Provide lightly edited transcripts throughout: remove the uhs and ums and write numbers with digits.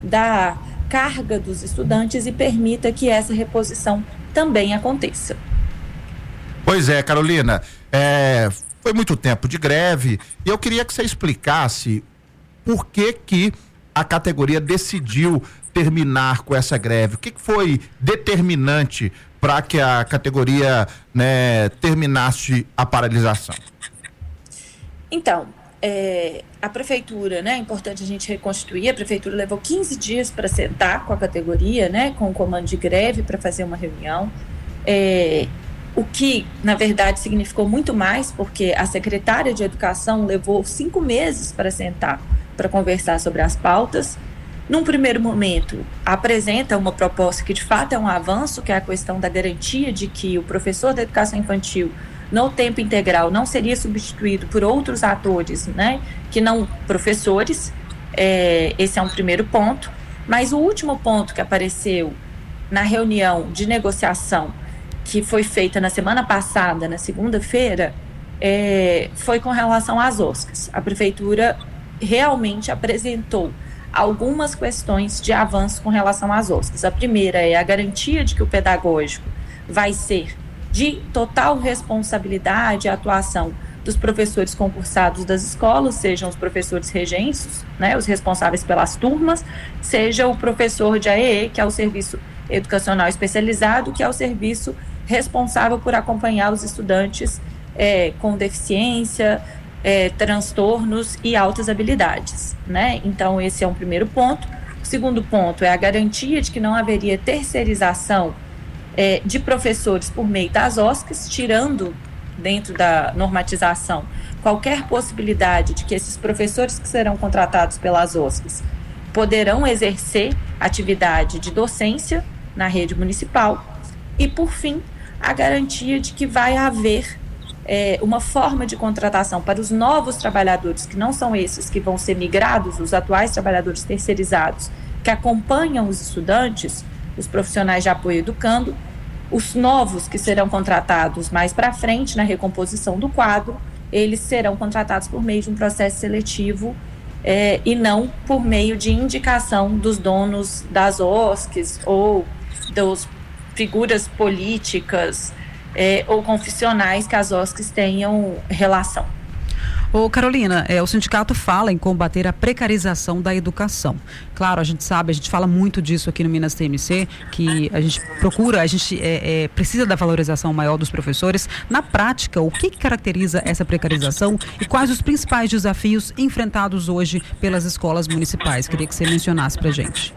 da carga dos estudantes e permita que essa reposição também aconteça. Pois é, Carolina, foi muito tempo de greve e eu queria que você explicasse por que a categoria decidiu terminar com essa greve. O que foi determinante para que a categoria, terminasse a paralisação? Então, a prefeitura, é importante a gente reconstituir, a prefeitura levou 15 dias para sentar com a categoria, com o comando de greve para fazer uma reunião, o que, na verdade, significou muito mais, porque a secretária de Educação levou 5 meses para sentar, para conversar sobre as pautas. Num primeiro momento, apresenta uma proposta que de fato é um avanço, que é a questão da garantia de que o professor da educação infantil no tempo integral não seria substituído por outros atores, que não professores. Esse é um primeiro ponto. Mas o último ponto que apareceu na reunião de negociação que foi feita na semana passada, na segunda-feira, foi com relação às OSCs. A prefeitura realmente apresentou algumas questões de avanço com relação às OSCs. A primeira é a garantia de que o pedagógico vai ser de total responsabilidade e atuação dos professores concursados das escolas, sejam os professores regentes, os responsáveis pelas turmas, seja o professor de AEE, que é o Serviço Educacional Especializado, que é o serviço responsável por acompanhar os estudantes com deficiência, transtornos e altas habilidades, Então, esse é um primeiro ponto. O segundo ponto é a garantia de que não haveria terceirização de professores por meio das OSCs, tirando, dentro da normatização, qualquer possibilidade de que esses professores que serão contratados pelas OSCs poderão exercer atividade de docência na rede municipal. E, por fim, a garantia de que vai haver uma forma de contratação para os novos trabalhadores, que não são esses que vão ser migrados, os atuais trabalhadores terceirizados, que acompanham os estudantes, os profissionais de apoio educando, os novos que serão contratados mais para frente na recomposição do quadro, eles serão contratados por meio de um processo seletivo e não por meio de indicação dos donos das OSCs ou das figuras políticas ou confissionais que as OSCs tenham relação. Ô Carolina, o sindicato fala em combater a precarização da educação. Claro, a gente sabe, a gente fala muito disso aqui no Minas TMC, que a gente precisa da valorização maior dos professores. Na prática, o que caracteriza essa precarização e quais os principais desafios enfrentados hoje pelas escolas municipais? Queria que você mencionasse pra gente.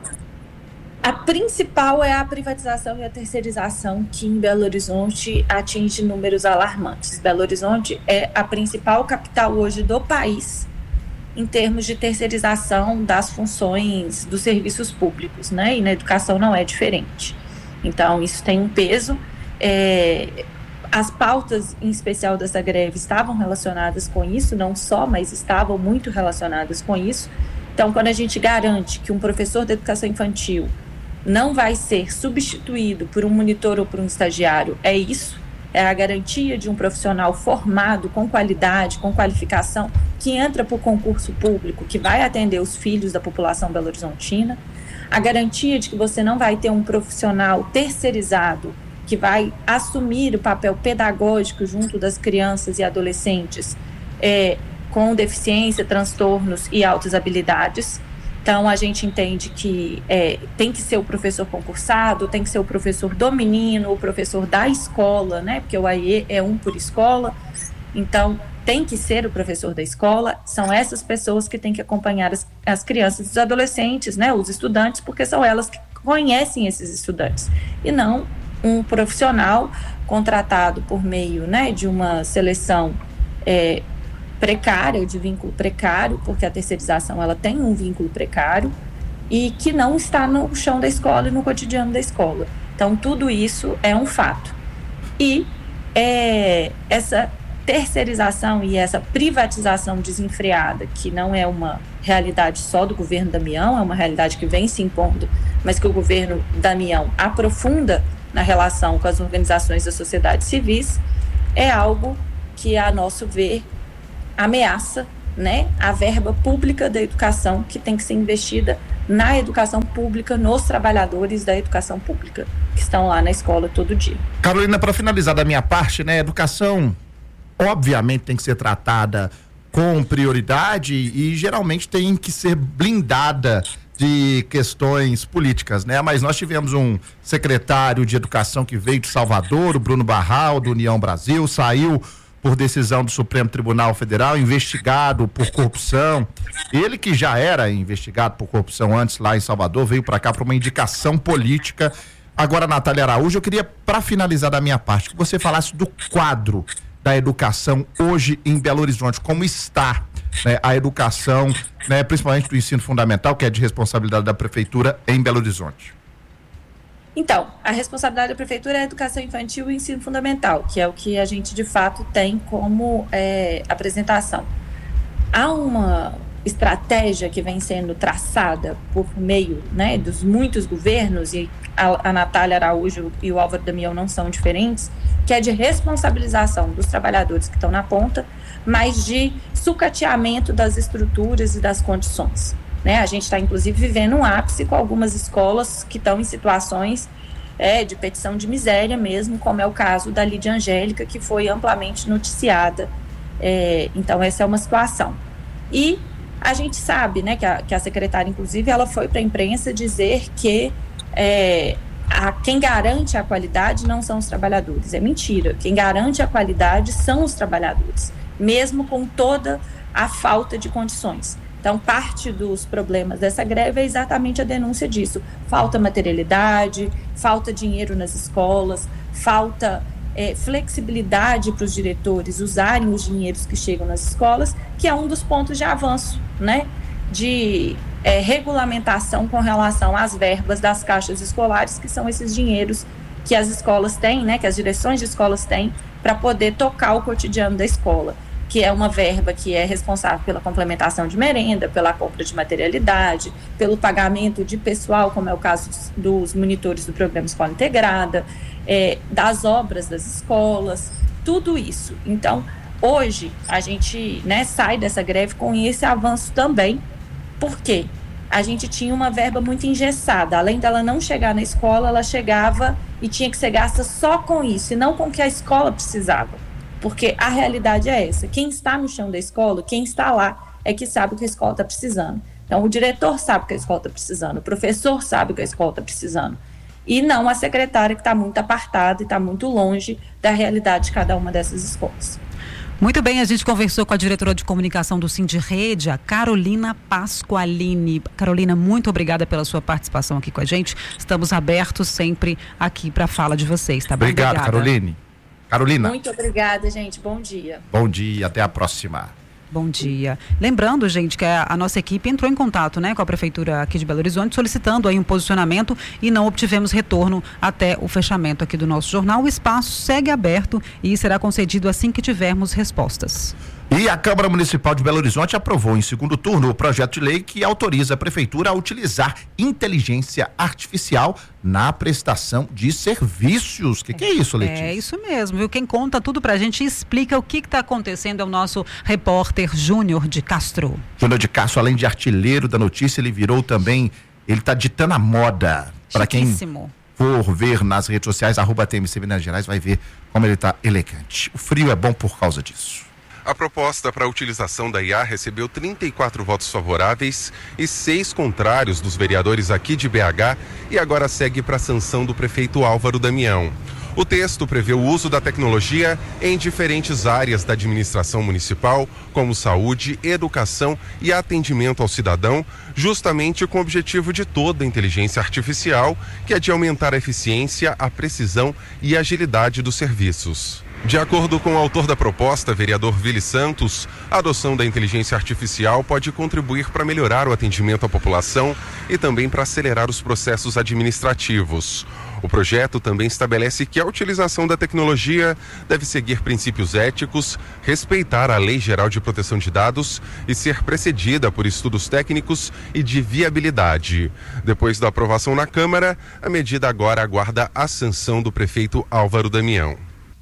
A principal é a privatização e a terceirização, que em Belo Horizonte atinge números alarmantes. Belo Horizonte é a principal capital hoje do país em termos de terceirização das funções dos serviços públicos, E na educação não é diferente. Então, isso tem um peso. As pautas, em especial dessa greve, estavam relacionadas com isso, não só, mas estavam muito relacionadas com isso. Então, quando a gente garante que um professor da educação infantil não vai ser substituído por um monitor ou por um estagiário, é a garantia de um profissional formado, com qualidade, com qualificação, que entra para o concurso público, que vai atender os filhos da população belo-horizontina, a garantia de que você não vai ter um profissional terceirizado, que vai assumir o papel pedagógico junto das crianças e adolescentes com deficiência, transtornos e altas habilidades. Então, a gente entende que tem que ser o professor concursado, tem que ser o professor do menino, o professor da escola, Porque o AE é um por escola. Então, tem que ser o professor da escola. São essas pessoas que têm que acompanhar as crianças e os adolescentes, os estudantes, porque são elas que conhecem esses estudantes. E não um profissional contratado por meio, de uma seleção precária, de vínculo precário, porque a terceirização ela tem um vínculo precário e que não está no chão da escola e no cotidiano da escola. Então, tudo isso é um fato. E essa terceirização e essa privatização desenfreada, que não é uma realidade só do governo Damião, é uma realidade que vem se impondo, mas que o governo Damião aprofunda na relação com as organizações da sociedade civis, é algo que, a nosso ver, ameaça, a verba pública da educação, que tem que ser investida na educação pública, nos trabalhadores da educação pública, que estão lá na escola todo dia. Carolina, para finalizar da minha parte, né, educação obviamente tem que ser tratada com prioridade e geralmente tem que ser blindada de questões políticas, né? Mas nós tivemos um secretário de educação que veio de Salvador, o Bruno Barral, do União Brasil, saiu por decisão do Supremo Tribunal Federal, investigado por corrupção. Ele que já era investigado por corrupção antes lá em Salvador, veio para cá por uma indicação política. Agora, Natália Araújo, eu queria, para finalizar da minha parte, que você falasse do quadro da educação hoje em Belo Horizonte, como está, né, a educação, né, principalmente do ensino fundamental, que é de responsabilidade da prefeitura em Belo Horizonte. Então, a responsabilidade da prefeitura é a educação infantil e o ensino fundamental, que é o que a gente de fato tem como apresentação. Há uma estratégia que vem sendo traçada por meio, né, dos muitos governos, e a Natália Araújo e o Álvaro Damião não são diferentes, que é de responsabilização dos trabalhadores que estão na ponta, mas de sucateamento das estruturas e das condições, né? A gente está, inclusive, vivendo um ápice com algumas escolas que estão em situações de petição de miséria mesmo, como é o caso da Lídia Angélica, que foi amplamente noticiada. Então, essa é uma situação. E a gente sabe, né, que a secretária, inclusive, ela foi para a imprensa dizer que quem garante a qualidade não são os trabalhadores. É mentira. Quem garante a qualidade são os trabalhadores, mesmo com toda a falta de condições. Então, parte dos problemas dessa greve é exatamente a denúncia disso. Falta materialidade, falta dinheiro nas escolas, falta flexibilidade para os diretores usarem os dinheiros que chegam nas escolas, que é um dos pontos de avanço, né, de regulamentação com relação às verbas das caixas escolares, que são esses dinheiros que as escolas têm, né, que as direções de escolas têm para poder tocar o cotidiano da escola, que é uma verba que é responsável pela complementação de merenda, pela compra de materialidade, pelo pagamento de pessoal, como é o caso dos monitores do programa Escola Integrada, das obras das escolas, tudo isso. Então, hoje, a gente, né, sai dessa greve com esse avanço também, porque a gente tinha uma verba muito engessada. Além dela não chegar na escola, ela chegava e tinha que ser gasta só com isso, e não com o que a escola precisava. Porque a realidade é essa. Quem está no chão da escola, quem está lá, é que sabe o que a escola está precisando. Então, o diretor sabe o que a escola está precisando, o professor sabe o que a escola está precisando. E não a secretária, que está muito apartada e está muito longe da realidade de cada uma dessas escolas. Muito bem, a gente conversou com a diretora de comunicação do Sindirrede, a Carolina Pasqualini. Carolina, muito obrigada pela sua participação aqui com a gente. Estamos abertos sempre aqui para a fala de vocês, tá bom? Obrigado, Carolina. Muito obrigada, gente. Bom dia. Bom dia, até a próxima. Bom dia. Lembrando, gente, que a nossa equipe entrou em contato, né, com a prefeitura aqui de Belo Horizonte, solicitando aí um posicionamento, e não obtivemos retorno até o fechamento aqui do nosso jornal. O espaço segue aberto e será concedido assim que tivermos respostas. E a Câmara Municipal de Belo Horizonte aprovou em segundo turno o projeto de lei que autoriza a prefeitura a utilizar inteligência artificial na prestação de serviços. Que é isso, Letícia? É isso mesmo, viu? Quem conta tudo pra gente e explica o que está acontecendo é o nosso repórter Júnior de Castro. Júnior de Castro, além de artilheiro da notícia, ele virou também, ele tá ditando a moda. Para quem for ver nas redes sociais, @TMC Minas Gerais, vai ver como ele tá elegante. O frio é bom por causa disso. A proposta para a utilização da IA recebeu 34 votos favoráveis e 6 contrários dos vereadores aqui de BH e agora segue para a sanção do prefeito Álvaro Damião. O texto prevê o uso da tecnologia em diferentes áreas da administração municipal, como saúde, educação e atendimento ao cidadão, justamente com o objetivo de toda a inteligência artificial, que é de aumentar a eficiência, a precisão e a agilidade dos serviços. De acordo com o autor da proposta, vereador Vili Santos, a adoção da inteligência artificial pode contribuir para melhorar o atendimento à população e também para acelerar os processos administrativos. O projeto também estabelece que a utilização da tecnologia deve seguir princípios éticos, respeitar a Lei Geral de Proteção de Dados e ser precedida por estudos técnicos e de viabilidade. Depois da aprovação na Câmara, a medida agora aguarda a sanção do prefeito Álvaro Damião.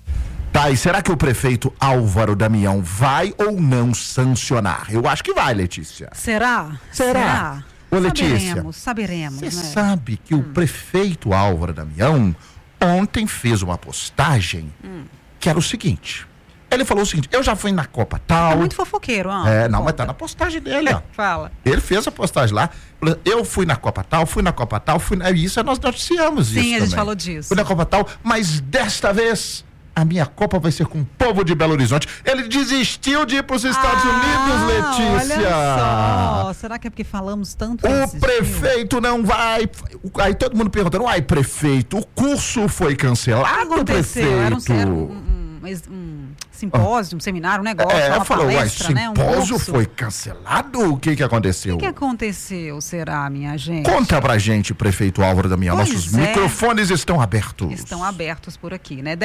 Tá, e será que o prefeito Álvaro Damião vai ou não sancionar? Eu acho que vai, Letícia. Será? Ô, Letícia, saberemos, você né? sabe que o prefeito Álvaro Damião ontem fez uma postagem que era o seguinte. Ele falou o seguinte: eu já fui na Copa tal. É muito fofoqueiro, ó. Não, mas tá na postagem dele, ó. Fala. Ele fez a postagem lá. Eu fui na Copa tal, isso nós noticiamos isso. Sim, a gente também. falou disso. Fui na Copa tal, mas desta vez a minha Copa vai ser com o povo de Belo Horizonte. Ele desistiu de ir para os Estados Unidos, Letícia. Olha só. Será que é porque falamos tanto? O prefeito não vai. Aí todo mundo perguntando: uai, prefeito, o curso foi cancelado, O que aconteceu? prefeito? Era um simpósio, um seminário, um negócio, uma falou, palestra, uai, né? Um simpósio curso. foi cancelado? O que aconteceu? O que aconteceu, será, minha gente? Conta pra gente, prefeito Álvaro Damião. Pois Nossos é. microfones estão abertos. Estão abertos por aqui, né?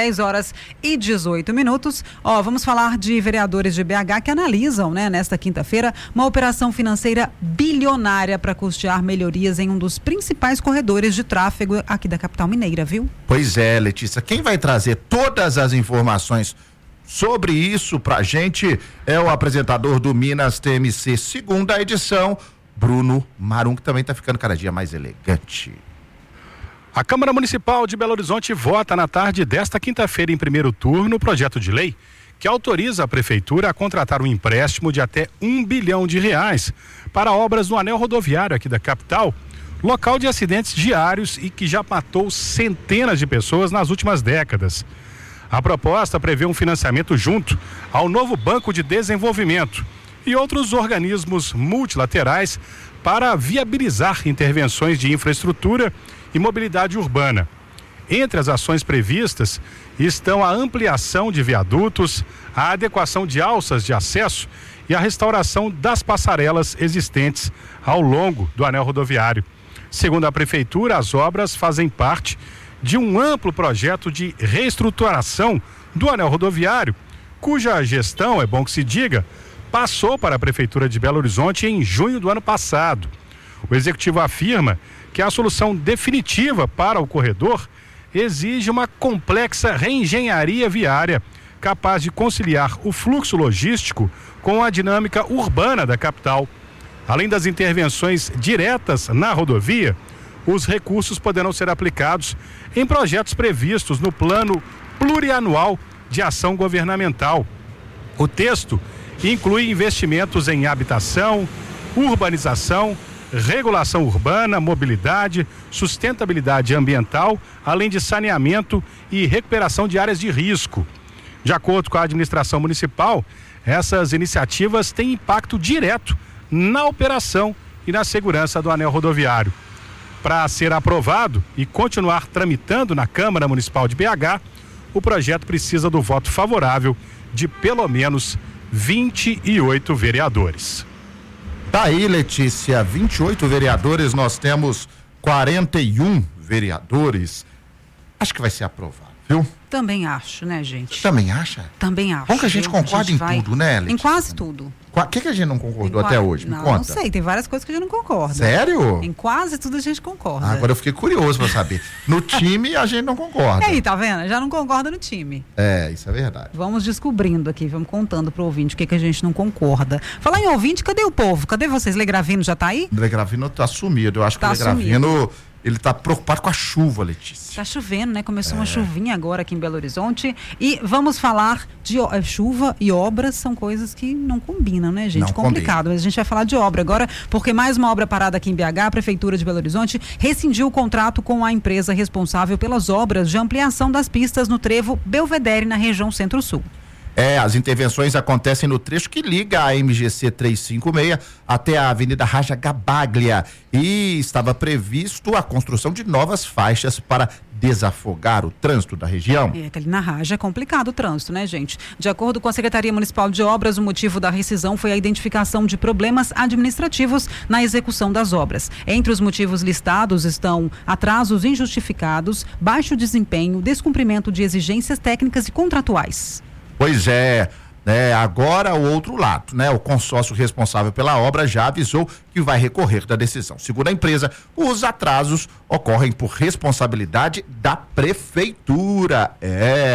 10h18. Ó, vamos falar de vereadores de BH que analisam, né, nesta quinta-feira, uma operação financeira bilionária para custear melhorias em um dos principais corredores de tráfego aqui da capital mineira, viu? Pois é, Letícia. Quem vai trazer todas as informações sobre isso pra gente é o apresentador do Minas TMC, segunda edição, Bruno Marum, que também tá ficando cada dia mais elegante. A Câmara Municipal de Belo Horizonte vota na tarde desta quinta-feira em primeiro turno o projeto de lei que autoriza a Prefeitura a contratar um empréstimo de até R$1 bilhão para obras no anel rodoviário aqui da capital, local de acidentes diários e que já matou centenas de pessoas nas últimas décadas. A proposta prevê um financiamento junto ao novo Banco de Desenvolvimento e outros organismos multilaterais para viabilizar intervenções de infraestrutura e mobilidade urbana. Entre as ações previstas estão a ampliação de viadutos, a adequação de alças de acesso e a restauração das passarelas existentes ao longo do anel rodoviário. Segundo a Prefeitura, as obras fazem parte de um amplo projeto de reestruturação do anel rodoviário, cuja gestão, é bom que se diga, passou para a Prefeitura de Belo Horizonte em junho do ano passado. O executivo afirma que a solução definitiva para o corredor exige uma complexa reengenharia viária, capaz de conciliar o fluxo logístico com a dinâmica urbana da capital. Além das intervenções diretas na rodovia, os recursos poderão ser aplicados em projetos previstos no Plano Plurianual de Ação Governamental. O texto inclui investimentos em habitação, urbanização, regulação urbana, mobilidade, sustentabilidade ambiental, além de saneamento e recuperação de áreas de risco. De acordo com a administração municipal, essas iniciativas têm impacto direto na operação e na segurança do anel rodoviário. Para ser aprovado e continuar tramitando na Câmara Municipal de BH, o projeto precisa do voto favorável de pelo menos 28 vereadores. Tá aí, Letícia, 28 vereadores, nós temos 41 vereadores. Acho que vai ser aprovado, viu? Também acho, né, gente? Também acha? Também acho. Bom que a gente concorda em tudo, né, Letícia? Em quase tudo. O que a gente não concordou até hoje? Me conta. Não sei, tem várias coisas que a gente não concorda. Sério? Em quase tudo a gente concorda. Agora eu fiquei curioso pra saber. No time a gente não concorda. E aí, tá vendo? Já não concorda no time. É, isso é verdade. Vamos descobrindo aqui, vamos contando pro ouvinte o que a gente não concorda. Falar em ouvinte, cadê o povo? Cadê vocês? Lê Gravino já tá aí? Lê Gravino tá sumido. Eu acho que o Lê Gravino, ele tá preocupado com a chuva, Letícia. Tá chovendo, né? Começou uma chuvinha agora aqui em Belo Horizonte. E vamos falar de chuva e obras, são coisas que não combinam, né, gente? Não complicado. Mas a gente vai falar de obra agora, porque mais uma obra parada aqui em BH, a Prefeitura de Belo Horizonte rescindiu o contrato com a empresa responsável pelas obras de ampliação das pistas no trevo Belvedere, na região Centro-Sul. As intervenções acontecem no trecho que liga a MGC 356 até a Avenida Raja Gabaglia e estava previsto a construção de novas faixas para desafogar o trânsito da região. Que ali na Raja é complicado o trânsito, né, gente? De acordo com a Secretaria Municipal de Obras, o motivo da rescisão foi a identificação de problemas administrativos na execução das obras. Entre os motivos listados estão atrasos injustificados, baixo desempenho, descumprimento de exigências técnicas e contratuais. Pois é, agora o outro lado, né? O consórcio responsável pela obra já avisou que vai recorrer da decisão. Segundo a empresa, os atrasos ocorrem por responsabilidade da prefeitura.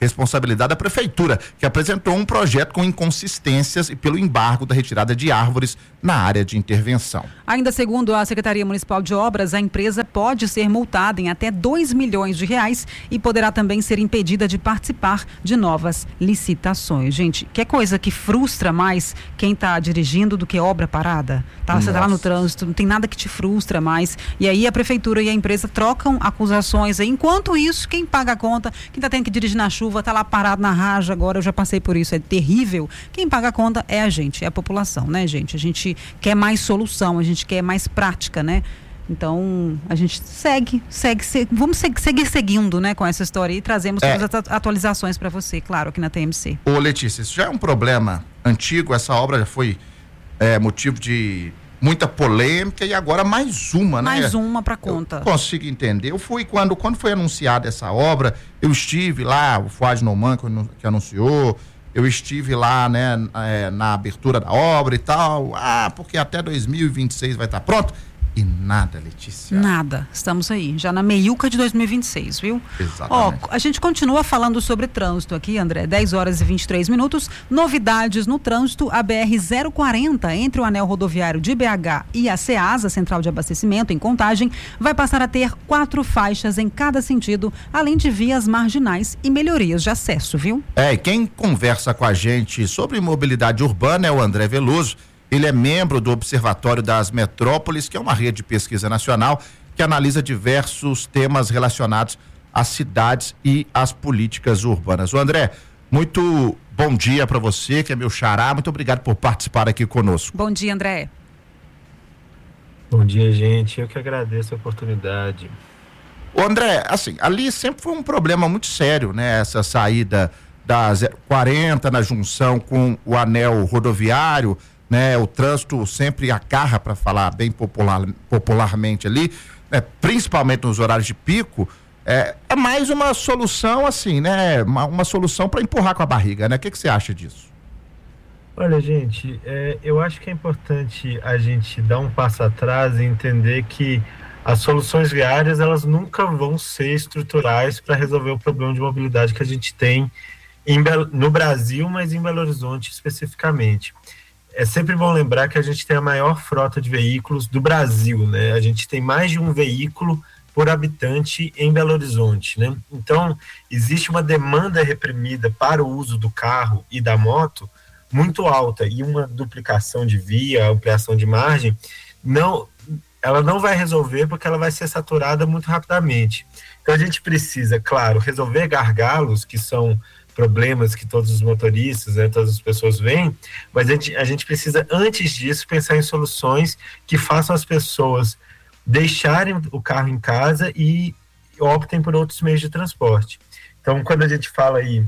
responsabilidade da prefeitura, que apresentou um projeto com inconsistências e pelo embargo da retirada de árvores na área de intervenção. Ainda segundo a Secretaria Municipal de Obras, a empresa pode ser multada em até R$2 milhões e poderá também ser impedida de participar de novas licitações. Gente, que coisa que frustra mais quem está dirigindo do que obra parada? Tá? Você está lá no trânsito, não tem nada que te frustra mais. E aí a prefeitura e a empresa trocam acusações. Enquanto isso, quem paga a conta, quem está tendo que dirigir na chuva, está lá parado na raja agora, eu já passei por isso, é terrível. Quem paga a conta é a gente, é a população, né, gente? A gente quer mais solução, a gente quer mais prática, né? Então, a gente vamos seguir seguindo, né, com essa história e trazemos todas as atualizações para você, claro, aqui na TMC. Ô Letícia, isso já é um problema antigo, essa obra já foi motivo de muita polêmica e agora mais uma, né? Mais uma para conta. Eu consigo entender. Eu fui, quando foi anunciada essa obra, eu estive lá, o Fuad Noman que anunciou, eu estive lá, né, na abertura da obra e tal, porque até 2026 vai estar pronto. E nada, Letícia. Nada. Estamos aí, já na meiuca de 2026, viu? Exatamente. A gente continua falando sobre trânsito aqui, André. 10h23. Novidades no trânsito, a BR-040, entre o anel rodoviário de BH e a CEASA, Central de Abastecimento, em Contagem, vai passar a ter 4 faixas em cada sentido, além de vias marginais e melhorias de acesso, viu? E quem conversa com a gente sobre mobilidade urbana é o André Veloso. Ele é membro do Observatório das Metrópoles, que é uma rede de pesquisa nacional que analisa diversos temas relacionados às cidades e às políticas urbanas. O André, muito bom dia para você, que é meu xará. Muito obrigado por participar aqui conosco. Bom dia, André. Bom dia, gente. Eu que agradeço a oportunidade. O André, assim, ali sempre foi um problema muito sério, né? Essa saída da 040 na junção com o anel rodoviário, né, o trânsito sempre acarra, para falar bem popularmente ali, né, principalmente nos horários de pico, é mais uma solução assim, né, uma solução para empurrar com a barriga, né? O que você acha disso? Olha, gente, eu acho que é importante a gente dar um passo atrás e entender que as soluções viárias, elas nunca vão ser estruturais para resolver o problema de mobilidade que a gente tem no Brasil, mas em Belo Horizonte especificamente. É sempre bom lembrar que a gente tem a maior frota de veículos do Brasil, né? A gente tem mais de um veículo por habitante em Belo Horizonte, né? Então, existe uma demanda reprimida para o uso do carro e da moto muito alta, e uma duplicação de via, ampliação de margem, ela não vai resolver porque ela vai ser saturada muito rapidamente. Então, a gente precisa, claro, resolver gargalos, que são problemas que todos os motoristas, né, todas as pessoas veem, mas a gente precisa, antes disso, pensar em soluções que façam as pessoas deixarem o carro em casa e optem por outros meios de transporte. Então, quando a gente fala aí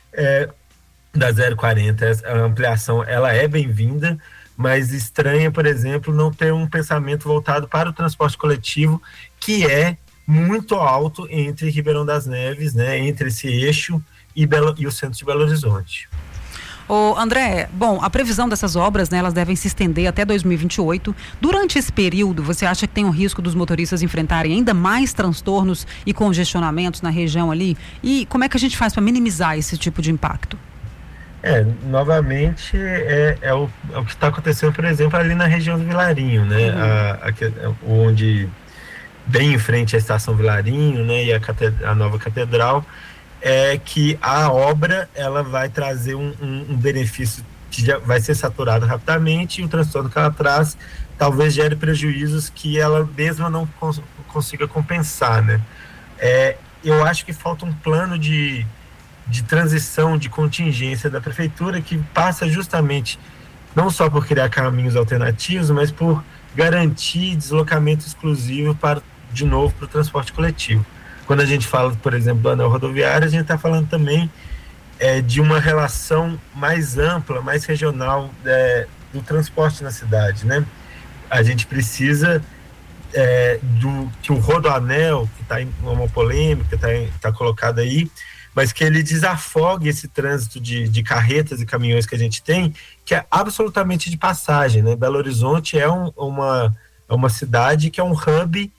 da 040, a ampliação, ela é bem-vinda, mas estranha, por exemplo, não ter um pensamento voltado para o transporte coletivo, que é muito alto entre Ribeirão das Neves, né, entre esse eixo e o centro de Belo Horizonte. Ô André, bom, a previsão dessas obras, né, elas devem se estender até 2028. Durante esse período, você acha que tem um risco dos motoristas enfrentarem ainda mais transtornos e congestionamentos na região ali? E como é que a gente faz para minimizar esse tipo de impacto? Novamente, é o que está acontecendo, por exemplo, ali na região do Vilarinho, né? Onde, bem em frente à Estação Vilarinho, né, e a nova catedral, é que a obra ela vai trazer um benefício que já vai ser saturado rapidamente, e o transtorno que ela traz talvez gere prejuízos que ela mesma não consiga compensar, né? Eu acho que falta um plano de transição, de contingência da prefeitura, que passa justamente não só por criar caminhos alternativos, mas por garantir deslocamento exclusivo de novo para o transporte coletivo. Quando a gente fala, por exemplo, do anel rodoviário, a gente está falando também de uma relação mais ampla, mais regional do transporte na cidade, né? A gente precisa que o rodoanel, que está em uma polêmica, está colocado aí, mas que ele desafogue esse trânsito de carretas e caminhões que a gente tem, que é absolutamente de passagem, né? Belo Horizonte é uma cidade que é um hub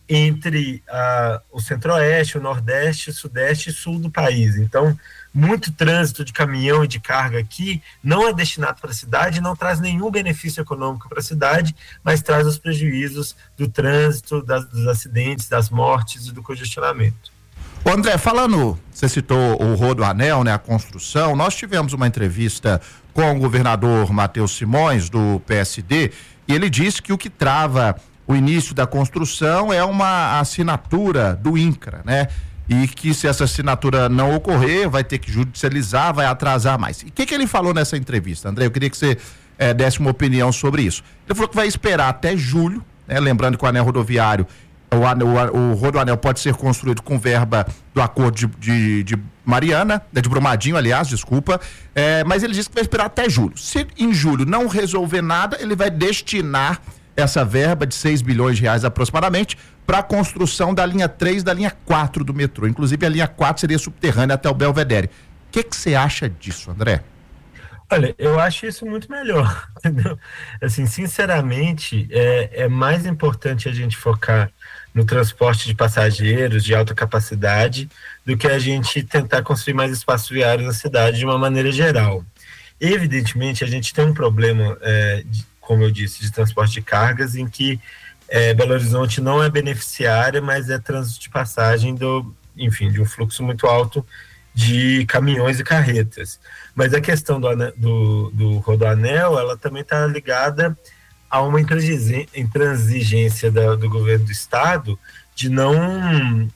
entre o centro-oeste, o nordeste, o sudeste e sul do país. Então, muito trânsito de caminhão e de carga aqui não é destinado para a cidade, não traz nenhum benefício econômico para a cidade, mas traz os prejuízos do trânsito, dos acidentes, das mortes e do congestionamento. Ô André, você citou o Rodoanel, né, a construção, nós tivemos uma entrevista com o governador Matheus Simões, do PSD, e ele disse que o que trava o início da construção é uma assinatura do INCRA, né? E que se essa assinatura não ocorrer, vai ter que judicializar, vai atrasar mais. E o que ele falou nessa entrevista, André? Eu queria que você desse uma opinião sobre isso. Ele falou que vai esperar até julho, né? Lembrando que o anel rodoviário, o Rodoanel pode ser construído com verba do acordo de Mariana, de Brumadinho, aliás, desculpa, mas ele disse que vai esperar até julho. Se em julho não resolver nada, ele vai destinar essa verba de 6 bilhões de reais aproximadamente para a construção da linha 3 da linha 4 do metrô. Inclusive a linha 4 seria subterrânea até o Belvedere. O que você acha disso, André? Olha, eu acho isso muito melhor, entendeu? Assim, sinceramente, é mais importante a gente focar no transporte de passageiros de alta capacidade do que a gente tentar construir mais espaço viário na cidade de uma maneira geral. Evidentemente, a gente tem um problema, como eu disse, de transporte de cargas, em que Belo Horizonte não é beneficiária, mas é trânsito de passagem de um fluxo muito alto de caminhões e carretas. Mas a questão do Rodoanel, ela também está ligada a uma intransigência do governo do estado de não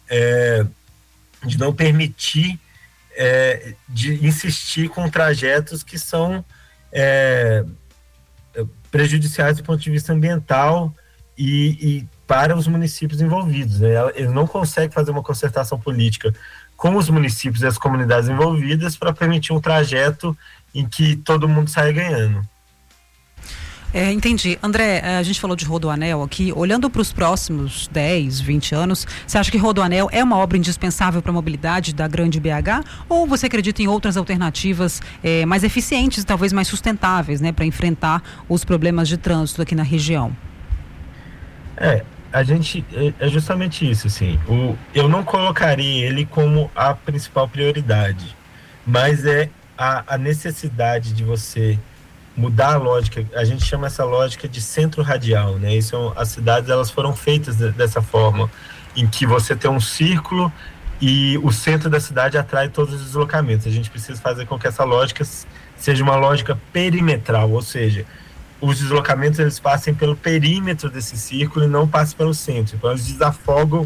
permitir, de insistir com trajetos que são prejudiciais do ponto de vista ambiental e para os municípios envolvidos, né? Ele não consegue fazer uma concertação política com os municípios e as comunidades envolvidas para permitir um trajeto em que todo mundo saia ganhando. Entendi. André, a gente falou de Rodoanel aqui, olhando para os próximos 10, 20 anos, você acha que Rodoanel é uma obra indispensável para a mobilidade da grande BH, ou você acredita em outras alternativas mais eficientes, talvez mais sustentáveis, né, para enfrentar os problemas de trânsito aqui na região? A gente, é justamente isso, assim, eu não colocaria ele como a principal prioridade, mas a necessidade de você mudar a lógica. A gente chama essa lógica de centro radial, né? As cidades, elas foram feitas dessa forma, em que você tem um círculo e o centro da cidade atrai todos os deslocamentos. A gente precisa fazer com que essa lógica seja uma lógica perimetral, ou seja, os deslocamentos eles passem pelo perímetro desse círculo e não passem pelo centro. Então eles desafogam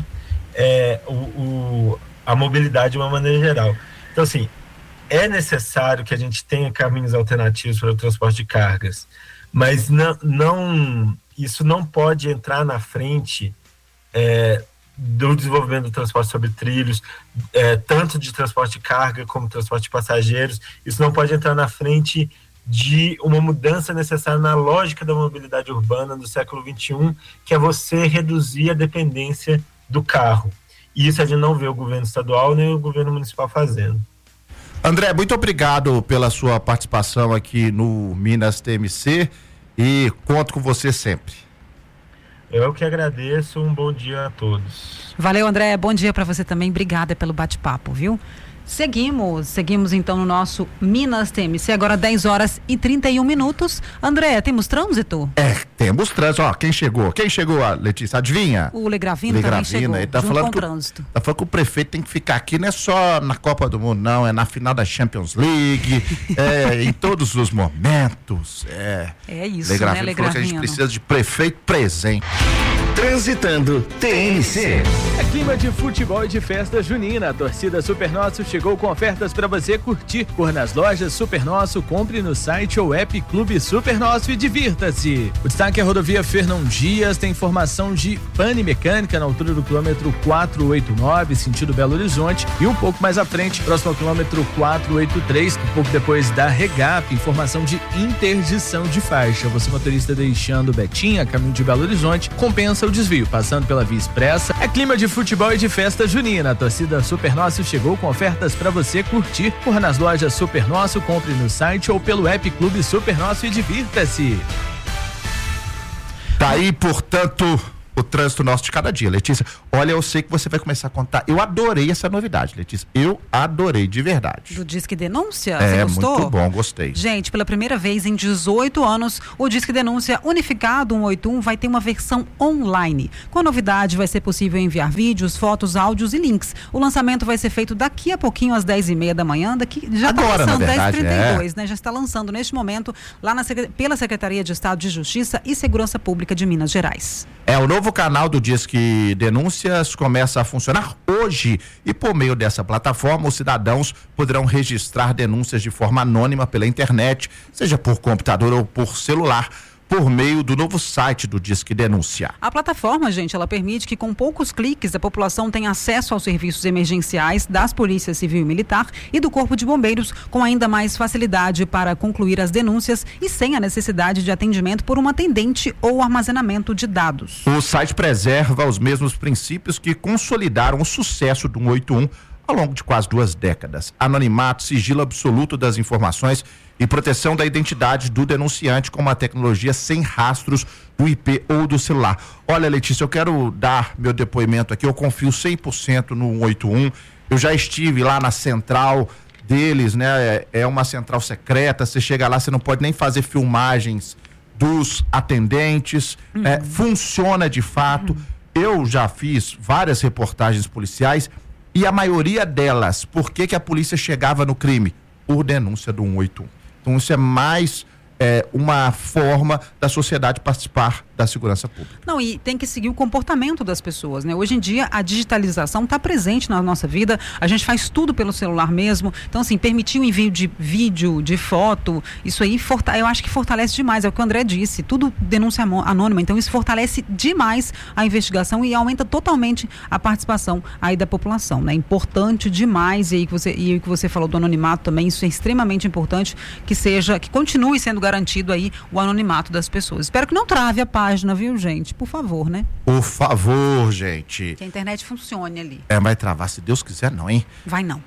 a mobilidade de uma maneira geral. Então, assim, é necessário que a gente tenha caminhos alternativos para o transporte de cargas, mas isso não pode entrar na frente do desenvolvimento do transporte sobre trilhos, tanto de transporte de carga como transporte de passageiros. Isso não pode entrar na frente de uma mudança necessária na lógica da mobilidade urbana do século XXI, que é você reduzir a dependência do carro. E isso a gente não vê o governo estadual nem o governo municipal fazendo. André, muito obrigado pela sua participação aqui no Minas TMC e conto com você sempre. Eu que agradeço, um bom dia a todos. Valeu, André, bom dia para você também, obrigada pelo bate-papo, viu? Seguimos então no nosso Minas TMC, agora 10 horas e 31 minutos. André, temos trânsito? Temos trânsito. Ó, quem chegou, Letícia? Adivinha? O Legravino também chegou, ele tá falando que trânsito. Tá falando que o prefeito tem que ficar aqui, não é só na Copa do Mundo, não, é na final da Champions League, em todos os momentos. É isso, Legravino, né, Legravino? Falou que a gente precisa de prefeito presente. Transitando TMC. É clima de futebol e de festa junina. A torcida Super Nosso chegou com ofertas para você curtir. Cor nas lojas Super Nosso, compre no site ou app Clube Super Nosso e divirta-se. O destaque é a rodovia Fernão Dias, tem formação de pane mecânica na altura do quilômetro 489, sentido Belo Horizonte, e um pouco mais à frente, próximo ao quilômetro 483, um pouco depois da Regap, informação de interdição de faixa. Você, motorista, deixando Betinha, caminho de Belo Horizonte, compensa o desvio, passando pela Via Expressa. É clima de futebol e de festa junina. A torcida Super Nosso chegou com ofertas para você curtir. Corra nas lojas Super Nosso, compre no site ou pelo app Clube Super Nosso e divirta-se. Tá aí, portanto, o trânsito nosso de cada dia. Letícia, olha, eu sei que você vai começar a contar. Eu adorei essa novidade, Letícia. Eu adorei, de verdade. Do Disque Denúncia? Você gostou? Muito bom, gostei. Gente, pela primeira vez em 18 anos, o Disque Denúncia Unificado 181 vai ter uma versão online. Com a novidade, vai ser possível enviar vídeos, fotos, áudios e links. O lançamento vai ser feito daqui a pouquinho, às 10h30 da manhã. Já está lançando, 10h32, né? Já está lançando neste momento lá pela Secretaria de Estado de Justiça e Segurança Pública de Minas Gerais. O novo canal do Disque Denúncias começa a funcionar hoje e por meio dessa plataforma os cidadãos poderão registrar denúncias de forma anônima pela internet, seja por computador ou por celular, por meio do novo site do Disque Denúncia. A plataforma, gente, ela permite que com poucos cliques a população tenha acesso aos serviços emergenciais das Polícias Civil e Militar e do Corpo de Bombeiros, com ainda mais facilidade para concluir as denúncias e sem a necessidade de atendimento por um atendente ou armazenamento de dados. O site preserva os mesmos princípios que consolidaram o sucesso do 181 ao longo de quase 2 décadas. Anonimato, sigilo absoluto das informações e proteção da identidade do denunciante com uma tecnologia sem rastros do IP ou do celular. Olha, Letícia, eu quero dar meu depoimento aqui, eu confio 100% no 181, eu já estive lá na central deles, né? É uma central secreta, você chega lá, você não pode nem fazer filmagens dos atendentes, funciona de fato. Eu já fiz várias reportagens policiais e a maioria delas, por que a polícia chegava no crime? Por denúncia do 181. Então isso é mais uma forma da sociedade participar da segurança pública. Não, e tem que seguir o comportamento das pessoas, né? Hoje em dia a digitalização está presente na nossa vida, a gente faz tudo pelo celular mesmo, então assim, permitir o envio de vídeo, de foto, isso aí eu acho que fortalece demais, é o que o André disse, tudo denúncia anônima, então isso fortalece demais a investigação e aumenta totalmente a participação aí da população, né? Importante demais, e o que você falou do anonimato também, isso é extremamente importante, que continue sendo garantido aí o anonimato das pessoas. Espero que não trave a página, viu, gente? Por favor, né? Por favor, gente. Que a internet funcione ali. Vai travar, se Deus quiser, não, hein? Vai não.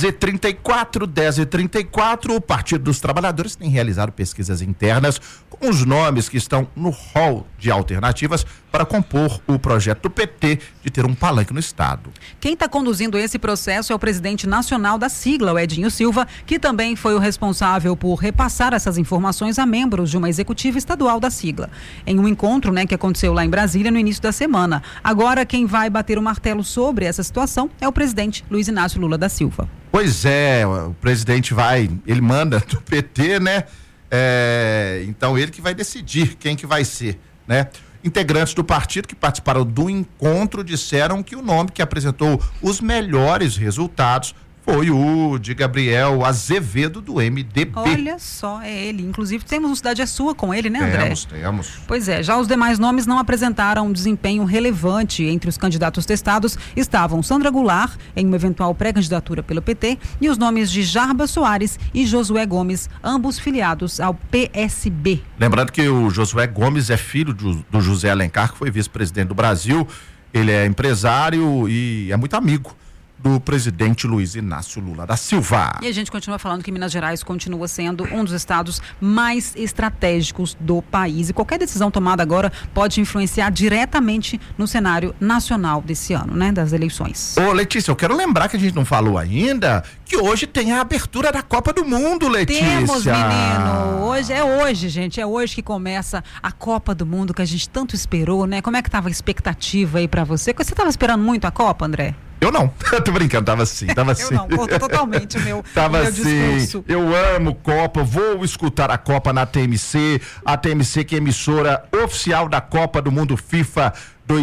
10h34, o Partido dos Trabalhadores tem realizado pesquisas internas com os nomes que estão no hall de alternativas para compor o projeto do PT de ter um palanque no Estado. Quem está conduzindo esse processo é o presidente nacional da sigla, o Edinho Silva, que também foi o responsável por repassar essas informações a membros de uma executiva estadual da sigla. Em um encontro, que aconteceu lá em Brasília no início da semana. Agora, quem vai bater o martelo sobre essa situação é o presidente Luiz Inácio Lula da Silva. Pois é, o presidente ele manda do PT, né? Então ele que vai decidir quem que vai ser, né? Integrantes do partido que participaram do encontro disseram que o nome que apresentou os melhores resultados foi o de Gabriel Azevedo, do MDB. Olha só, é ele. Inclusive, temos um Cidade é Sua com ele, né, André? Temos. Pois é, já os demais nomes não apresentaram um desempenho relevante. Entre os candidatos testados estavam Sandra Goulart, em uma eventual pré-candidatura pelo PT, e os nomes de Jarba Soares e Josué Gomes, ambos filiados ao PSB. Lembrando que o Josué Gomes é filho do José Alencar, que foi vice-presidente do Brasil. Ele é empresário e é muito amigo do presidente Luiz Inácio Lula da Silva. E a gente continua falando que Minas Gerais continua sendo um dos estados mais estratégicos do país. E qualquer decisão tomada agora pode influenciar diretamente no cenário nacional desse ano, né? Das eleições. Ô, Letícia, eu quero lembrar que a gente não falou ainda que hoje tem a abertura da Copa do Mundo, Letícia. Temos, menino. Hoje, gente. É hoje que começa a Copa do Mundo que a gente tanto esperou, né? Como é que tava a expectativa aí pra você? Você tava esperando muito a Copa, André? Eu não, tô brincando, tava assim. Eu não, cortou totalmente o meu discurso. Eu amo Copa, vou escutar a Copa na TMC, a TMC que é emissora oficial da Copa do Mundo FIFA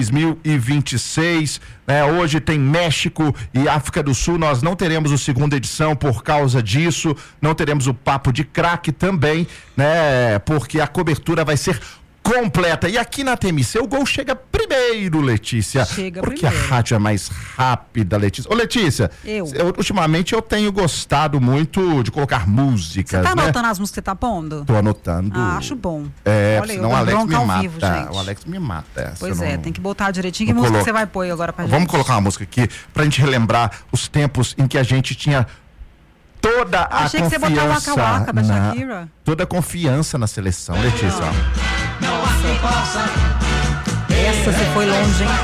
2026, né? Hoje tem México e África do Sul, nós não teremos a segunda edição por causa disso, não teremos o Papo de Craque também, né? Porque a cobertura vai ser completa. E aqui na TMC o gol chega primeiro, Letícia. Porque a rádio é mais rápida, Letícia. Ô, Letícia, ultimamente eu tenho gostado muito de colocar músicas. Você tá anotando as músicas que você tá pondo? Tô anotando. Acho bom. Olha, senão o Alex me mata. Vivo, o Alex me mata. Pois tem que botar direitinho. Que música você vai pôr agora pra gente? Vamos colocar uma música aqui pra gente relembrar os tempos em que a gente tinha toda a Achei confiança. Que você botar o Waka Waka da Shakira. Toda a confiança na seleção, Letícia. Não há quem possa Essa você foi longe, hein?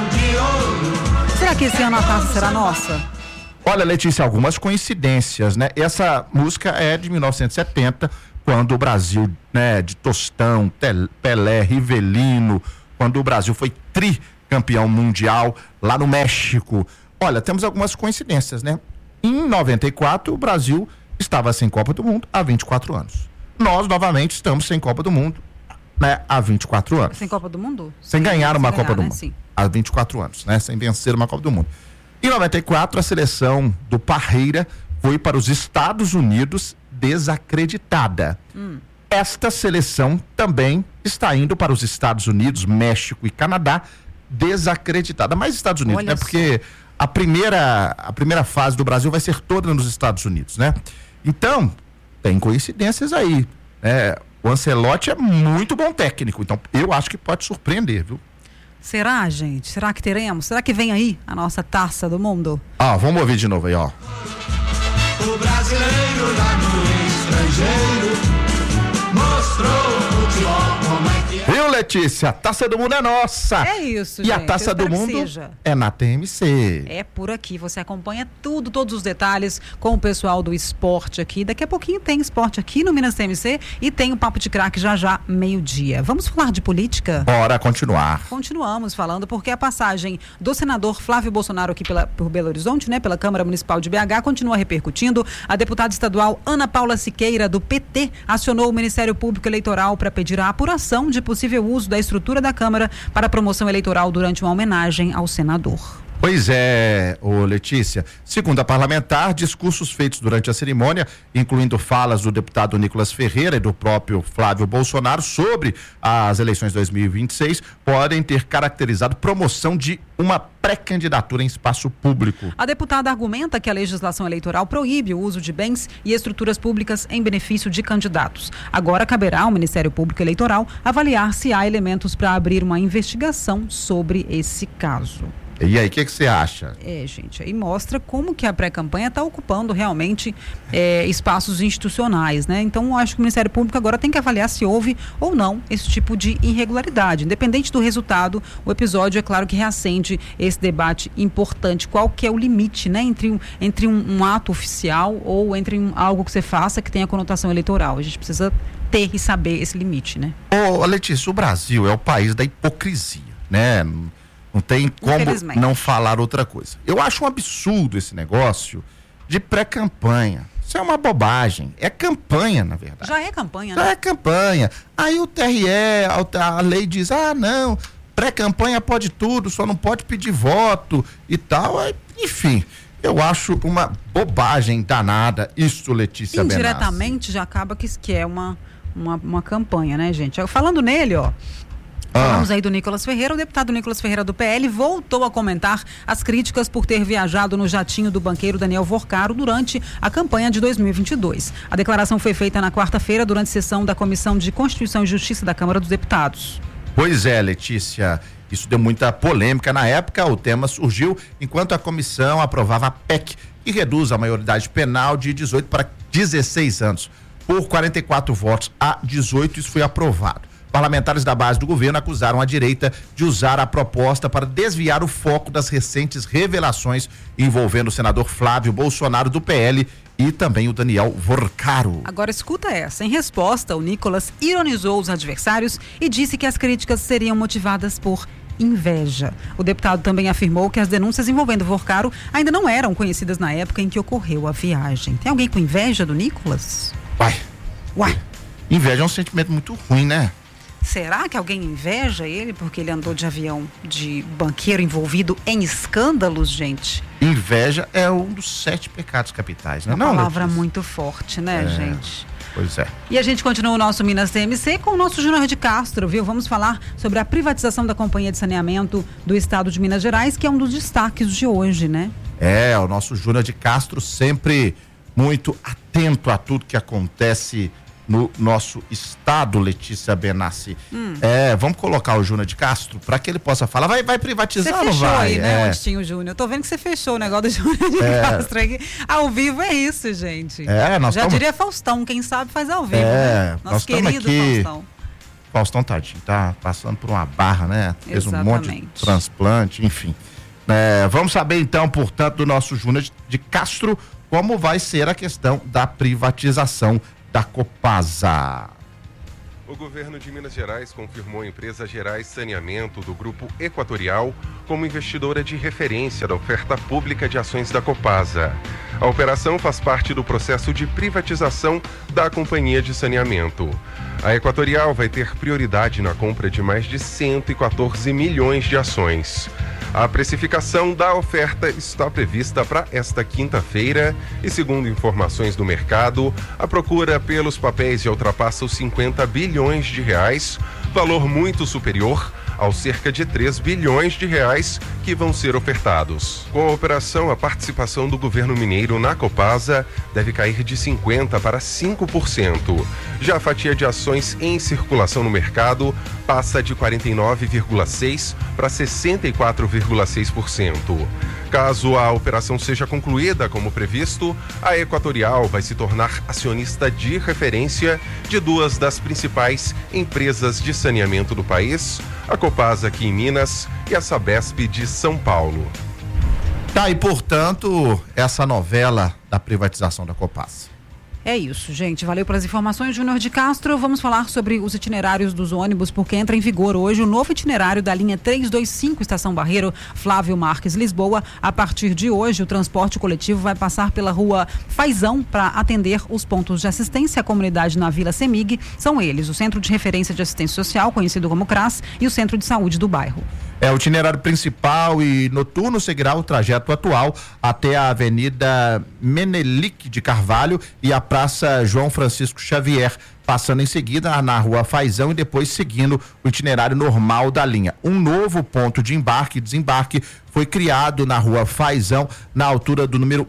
Será que esse ano a taça será nossa? Olha, Letícia, algumas coincidências, né? Essa música é de 1970, quando o Brasil, né, de Tostão, Pelé, Rivelino, quando o Brasil foi tricampeão mundial lá no México. Olha, temos algumas coincidências, né? Em 94, o Brasil estava sem Copa do Mundo há 24 anos. Nós, novamente, estamos sem Copa do Mundo, né, há 24 anos. Sem Copa do Mundo? Sem ganhar uma Copa do Mundo. Sim. Há 24 anos, né? Sem vencer uma Copa do Mundo. Em 94, a seleção do Parreira foi para os Estados Unidos desacreditada. Esta seleção também está indo para os Estados Unidos, México e Canadá desacreditada. Mas Estados Unidos, Olha né? Porque a primeira fase do Brasil vai ser toda nos Estados Unidos, né? Então, tem coincidências aí, né? O Ancelotti é muito bom técnico, então eu acho que pode surpreender, viu? Será, gente? Será que teremos? Será que vem aí a nossa taça do mundo? Vamos ouvir de novo aí, ó. O brasileiro lá no estrangeiro mostrou o futebol como é que é. Viu, Letícia? A taça do mundo é nossa. É isso, e gente. a taça do mundo é na TMC. É por aqui, você acompanha tudo, todos os detalhes com o pessoal do esporte aqui. Daqui a pouquinho tem esporte aqui no Minas TMC e tem o Papo de Craque já, meio-dia. Vamos falar de política? Bora continuar. Continuamos falando porque a passagem do senador Flávio Bolsonaro aqui por Belo Horizonte, né, pela Câmara Municipal de BH, continua repercutindo. A deputada estadual Ana Paula Siqueira, do PT, acionou o Ministério Público Eleitoral para pedir a apuração de possível uso da estrutura da Câmara para promoção eleitoral durante uma homenagem ao senador. Pois é, Letícia. Segundo a parlamentar, discursos feitos durante a cerimônia, incluindo falas do deputado Nicolas Ferreira e do próprio Flávio Bolsonaro sobre as eleições 2026, podem ter caracterizado promoção de uma pré-candidatura em espaço público. A deputada argumenta que a legislação eleitoral proíbe o uso de bens e estruturas públicas em benefício de candidatos. Agora caberá ao Ministério Público Eleitoral avaliar se há elementos para abrir uma investigação sobre esse caso. E aí, o que você acha? Gente, aí mostra como que a pré-campanha está ocupando realmente espaços institucionais, né? Então, eu acho que o Ministério Público agora tem que avaliar se houve ou não esse tipo de irregularidade. Independente do resultado, o episódio, é claro que reacende esse debate importante. Qual que é o limite, né? Entre um ato oficial ou entre algo que você faça que tenha conotação eleitoral. A gente precisa ter e saber esse limite, né? Letícia, o Brasil é o país da hipocrisia, né? Não tem como não falar outra coisa. Eu acho um absurdo esse negócio de pré-campanha. Isso é uma bobagem. É campanha, na verdade. Já é campanha, né? Já é campanha. Aí o TRE, a lei diz, não, pré-campanha pode tudo, só não pode pedir voto e tal. Enfim, eu acho uma bobagem danada isso, Letícia Benassi. Indiretamente já acaba que é uma campanha, né, gente? Falando nele, falamos aí do Nicolas Ferreira. O deputado Nicolas Ferreira do PL voltou a comentar as críticas por ter viajado no jatinho do banqueiro Daniel Vorcaro durante a campanha de 2022. A declaração foi feita na quarta-feira durante sessão da Comissão de Constituição e Justiça da Câmara dos Deputados. Pois é, Letícia, isso deu muita polêmica. Na época, o tema surgiu enquanto a comissão aprovava a PEC, que reduz a maioridade penal de 18 para 16 anos. Por 44 votos a 18, isso foi aprovado. Parlamentares da base do governo acusaram a direita de usar a proposta para desviar o foco das recentes revelações envolvendo o senador Flávio Bolsonaro do PL e também o Daniel Vorcaro. Agora escuta essa. Em resposta, o Nicolas ironizou os adversários e disse que as críticas seriam motivadas por inveja. O deputado também afirmou que as denúncias envolvendo Vorcaro ainda não eram conhecidas na época em que ocorreu a viagem. Tem alguém com inveja do Nicolas? Uai. Inveja é um sentimento muito ruim, né? Será que alguém inveja ele porque ele andou de avião de banqueiro envolvido em escândalos, gente? Inveja é um dos 7 pecados capitais, né? Uma palavra muito forte, né, gente? Pois é. E a gente continua o nosso Minas TMC com o nosso Júnior de Castro, viu? Vamos falar sobre a privatização da Companhia de Saneamento do Estado de Minas Gerais, que é um dos destaques de hoje, né? O nosso Júnior de Castro sempre muito atento a tudo que acontece no nosso estado, Letícia Benassi. Vamos colocar o Júnior de Castro para que ele possa falar. Vai privatizar ou não vai? Você fechou aí, né, Agostinho Júnior? Tô vendo que você fechou o negócio do Júnior de Castro aqui. Ao vivo é isso, gente. Nós já diria Faustão, quem sabe faz ao vivo, né? Nós estamos aqui Faustão. Faustão, tadinho, tá passando por uma barra, né? Fez um monte de Exatamente. transplante, enfim. Vamos saber então, portanto, do nosso Júnior de Castro, como vai ser a questão da privatização da Copasa. O governo de Minas Gerais confirmou a empresa Gerais Saneamento do Grupo Equatorial como investidora de referência da oferta pública de ações da Copasa. A operação faz parte do processo de privatização da companhia de saneamento. A Equatorial vai ter prioridade na compra de mais de 114 milhões de ações. A precificação da oferta está prevista para esta quinta-feira e, segundo informações do mercado, a procura pelos papéis já ultrapassa os 50 bilhões de reais, valor muito superior aos cerca de 3 bilhões de reais que vão ser ofertados. Com a operação, a participação do governo mineiro na Copasa deve cair de 50% para 5%. Já a fatia de ações em circulação no mercado passa de 49,6% para 64,6%. Caso a operação seja concluída como previsto, a Equatorial vai se tornar acionista de referência de duas das principais empresas de saneamento do país, a Copasa aqui em Minas e a Sabesp de São Paulo. Tá, e portanto, essa novela da privatização da Copasa. É isso, gente. Valeu pelas informações, Júnior de Castro. Vamos falar sobre os itinerários dos ônibus, porque entra em vigor hoje o novo itinerário da linha 325 Estação Barreiro, Flávio Marques, Lisboa. A partir de hoje, o transporte coletivo vai passar pela rua Faisão para atender os pontos de assistência à comunidade na Vila Semig. São eles: o Centro de Referência de Assistência Social, conhecido como CRAS, e o Centro de Saúde do bairro. O itinerário principal e noturno seguirá o trajeto atual até a Avenida Menelik de Carvalho e a Praça João Francisco Xavier, passando em seguida na Rua Faisão e depois seguindo o itinerário normal da linha. Um novo ponto de embarque e desembarque foi criado na Rua Faisão, na altura do número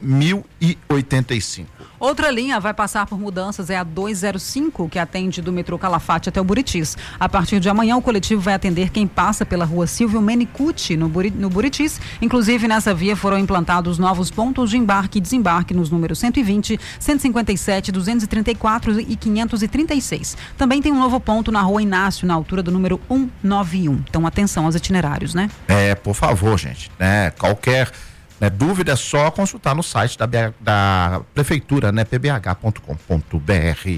1085. Outra linha vai passar por mudanças, é a 205, que atende do metrô Calafate até o Buritis. A partir de amanhã, o coletivo vai atender quem passa pela rua Silvio Menicucci, no Buritis. Inclusive, nessa via foram implantados novos pontos de embarque e desembarque nos números 120, 157, 234 e 536. Também tem um novo ponto na rua Inácio, na altura do número 191. Então, atenção aos itinerários, né? Por favor, gente, né? Qualquer dúvida é só consultar no site da prefeitura, né? pbh.com.br.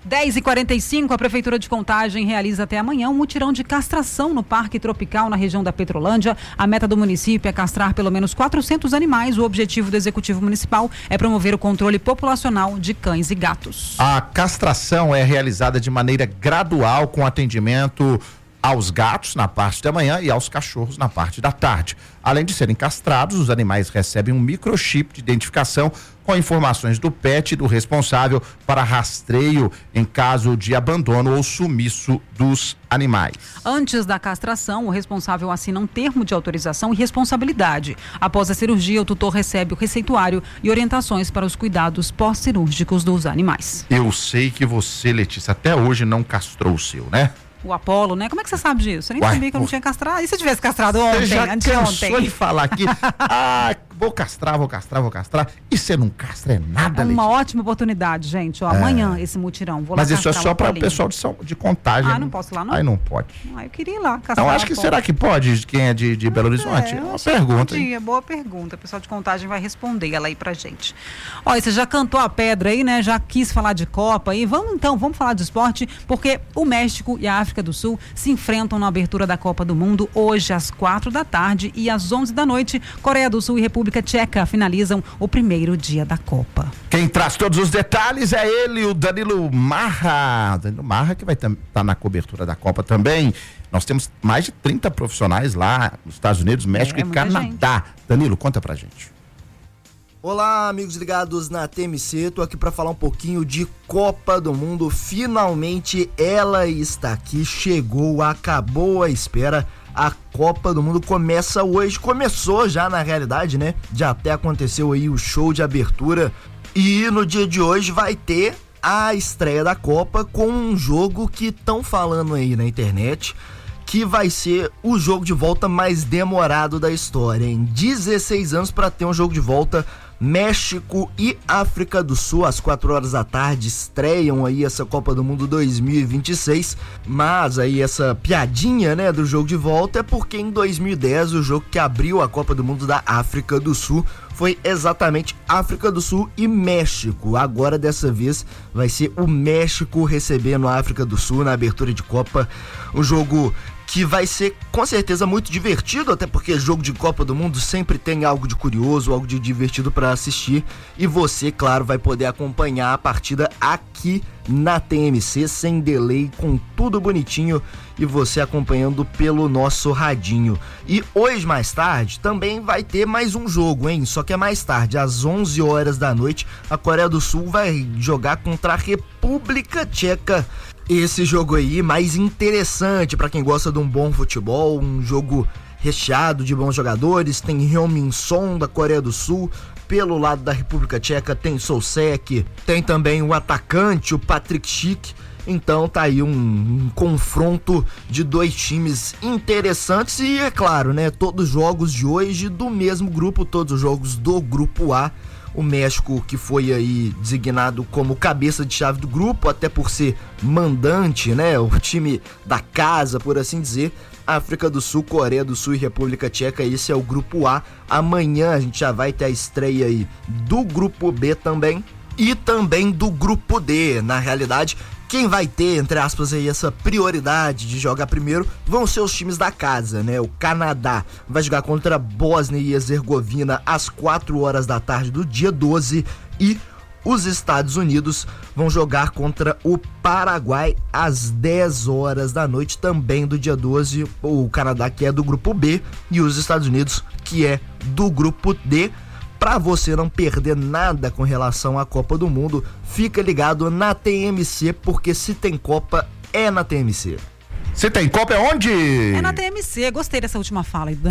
10h45, a Prefeitura de Contagem realiza até amanhã um mutirão de castração no Parque Tropical, na região da Petrolândia. A meta do município é castrar pelo menos 400 animais. O objetivo do Executivo Municipal é promover o controle populacional de cães e gatos. A castração é realizada de maneira gradual, com atendimento aos gatos na parte da manhã e aos cachorros na parte da tarde. Além de serem castrados, os animais recebem um microchip de identificação com informações do pet e do responsável para rastreio em caso de abandono ou sumiço dos animais. Antes da castração, o responsável assina um termo de autorização e responsabilidade. Após a cirurgia, o tutor recebe o receituário e orientações para os cuidados pós-cirúrgicos dos animais. Eu sei que você, Letícia, até hoje não castrou o seu, né? O Apolo, né? Como é que você sabe disso? Eu nem sabia que eu não tinha castrado. E se eu tivesse castrado ontem, você já anteontem? cansou de falar aqui, vou castrar. E você não castra é nada, É uma Letícia. ótima oportunidade, gente. Ó, amanhã esse mutirão. Vou lá. Mas isso é castrar só o para o Apolinho. pessoal de Contagem. Não posso ir lá, não? Aí não pode. Eu queria ir lá castrar. Então, acho que o Apolo. será que pode, quem é de Belo Horizonte? É uma pergunta. Boa pergunta. O pessoal de Contagem vai responder ela aí pra gente. Olha, você já cantou a pedra aí, né? Já quis falar de Copa aí. Vamos falar de esporte, porque o México e a África do Sul se enfrentam na abertura da Copa do Mundo hoje às 16h e às 11h. Coreia do Sul e República Tcheca finalizam o primeiro dia da Copa. Quem traz todos os detalhes é ele, o Danilo Marra. Danilo Marra, que vai estar na cobertura da Copa também. Nós temos mais de 30 profissionais lá nos Estados Unidos, México e Canadá. Danilo, conta pra gente. Olá, amigos ligados na TMC, tô aqui para falar um pouquinho de Copa do Mundo. Finalmente ela está aqui, chegou, acabou a espera. A Copa do Mundo começa hoje, começou já na realidade, né? Já até aconteceu aí o show de abertura e no dia de hoje vai ter a estreia da Copa com um jogo que estão falando aí na internet que vai ser o jogo de volta mais demorado da história, em 16 anos para ter um jogo de volta México e África do Sul, às 4 horas da tarde, estreiam aí essa Copa do Mundo 2026, mas aí essa piadinha, né, do jogo de volta é porque em 2010 o jogo que abriu a Copa do Mundo da África do Sul foi exatamente África do Sul e México. Agora dessa vez vai ser o México recebendo a África do Sul na abertura de Copa, um jogo que vai ser com certeza muito divertido, até porque jogo de Copa do Mundo sempre tem algo de curioso, algo de divertido para assistir, e você, claro, vai poder acompanhar a partida aqui na TMC, sem delay, com tudo bonitinho, e você acompanhando pelo nosso radinho. E hoje mais tarde também vai ter mais um jogo, hein? Só que é mais tarde, às 11 horas da noite, a Coreia do Sul vai jogar contra a República Tcheca. Esse jogo aí mais interessante para quem gosta de um bom futebol, um jogo recheado de bons jogadores. Tem Heung-min Son da Coreia do Sul, pelo lado da República Tcheca tem Soucek, tem também o atacante, o Patrick Schick. Então tá aí um confronto de dois times interessantes e é claro, né, todos os jogos de hoje do mesmo grupo, todos os jogos do grupo A. O México, que foi aí designado como cabeça de chave do grupo, até por ser mandante, né, o time da casa, por assim dizer. África do Sul, Coreia do Sul e República Tcheca, esse é o grupo A. Amanhã a gente já vai ter a estreia aí do grupo B também e também do grupo D. Na realidade, quem vai ter, entre aspas, aí essa prioridade de jogar primeiro vão ser os times da casa, né? O Canadá vai jogar contra a Bósnia e Herzegovina às 4 horas da tarde do dia 12 e os Estados Unidos vão jogar contra o Paraguai às 10 horas da noite também do dia 12. O Canadá, que é do grupo B, e os Estados Unidos, que é do grupo D. Para você não perder nada com relação à Copa do Mundo, fica ligado na TMC, porque se tem Copa, é na TMC. Se tem Copa é onde? É na TMC, gostei dessa última fala aí, Danilo.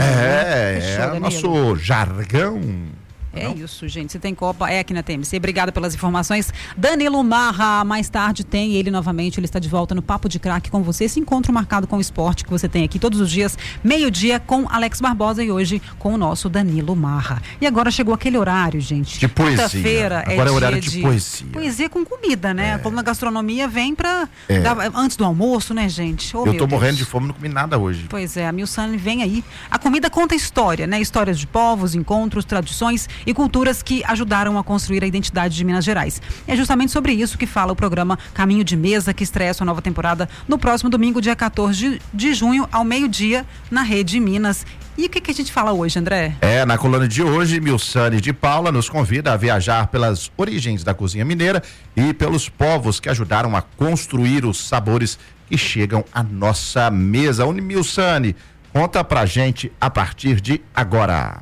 É nosso jargão. É isso, gente. Se tem Copa, é aqui na TMC. Obrigada pelas informações. Danilo Marra, mais tarde tem ele novamente. Ele está de volta no Papo de Craque com você. Esse encontro marcado com o esporte que você tem aqui todos os dias, meio-dia, com Alex Barbosa e hoje com o nosso Danilo Marra. E agora chegou aquele horário, gente. De poesia. Quinta-feira agora é horário de poesia. Poesia com comida, né? Como na gastronomia vem pra antes do almoço, né, gente? Oh, eu tô morrendo de fome, não comi nada hoje. Pois é, a Milsane vem aí. A comida conta história, né? Histórias de povos, encontros, tradições e culturas que ajudaram a construir a identidade de Minas Gerais. É justamente sobre isso que fala o programa Caminho de Mesa, que estreia sua nova temporada no próximo domingo, dia 14 de junho, ao meio-dia, na Rede Minas. E o que a gente fala hoje, André? Na coluna de hoje, Milsane de Paula nos convida a viajar pelas origens da cozinha mineira e pelos povos que ajudaram a construir os sabores que chegam à nossa mesa. Milsane, conta pra gente a partir de agora.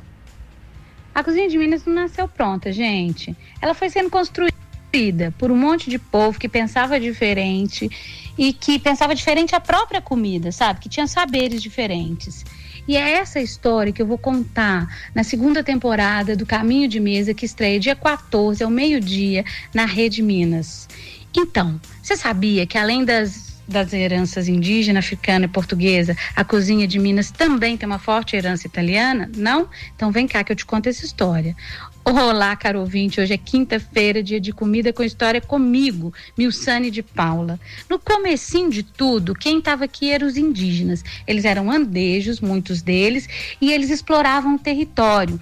A cozinha de Minas não nasceu pronta, gente. Ela foi sendo construída por um monte de povo que pensava diferente e que pensava diferente a própria comida, sabe? Que tinha saberes diferentes. E é essa história que eu vou contar na segunda temporada do Caminho de Mesa, que estreia dia 14, ao meio-dia, na Rede Minas. Então, você sabia que além das heranças indígena, africana e portuguesa, a cozinha de Minas também tem uma forte herança italiana? Não? Então vem cá que eu te conto essa história. Olá, caro ouvinte, hoje é quinta-feira, dia de comida com história comigo, Milsane de Paula. No comecinho de tudo, quem estava aqui eram os indígenas. Eles eram andejos, muitos deles, e eles exploravam o território.